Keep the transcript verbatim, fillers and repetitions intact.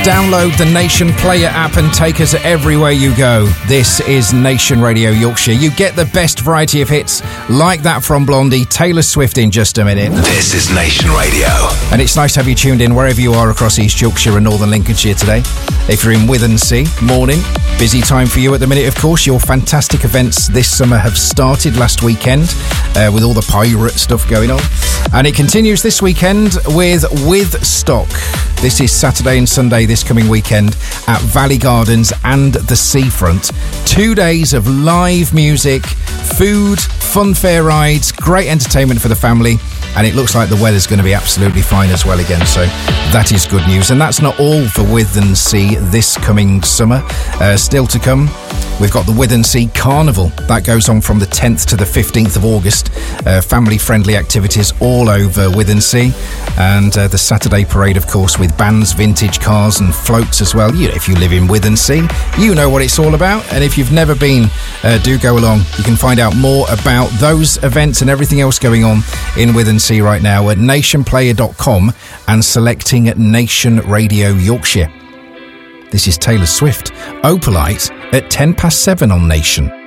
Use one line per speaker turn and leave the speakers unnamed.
Download the Nation Player app and take us everywhere you go. This is Nation Radio Yorkshire. You get the best variety of hits like that from Blondie, Taylor Swift in just a minute.
This is Nation Radio.
And it's nice to have you tuned in wherever you are across East Yorkshire and Northern Lincolnshire today. If you're in Withensea, morning. Busy time for you at the minute, of course. Your fantastic events this summer have started last weekend uh, with all the pirate stuff going on. And it continues this weekend with With Stock. This is Saturday and Sunday this coming weekend at Valley Gardens and the Seafront. Two days of live music, food, fun fair rides, great entertainment for the family. And it looks like the weather's going to be absolutely fine as well again. So that is good news. And that's not all for Withensea this coming summer. Uh, still to come, we've got the Withensea Carnival. That goes on from the tenth to the fifteenth of August. Uh, family-friendly activities all over Withensea. And uh, the Saturday parade, of course, with bands, vintage cars and floats as well. You know, if you live in Withensea, you know what it's all about. And if you've never been, uh, do go along. You can find out more about those events and everything else going on in Withensea right now at nation player dot com and selecting Nation Radio Yorkshire. This is Taylor Swift, Opalite, at ten past seven on Nation.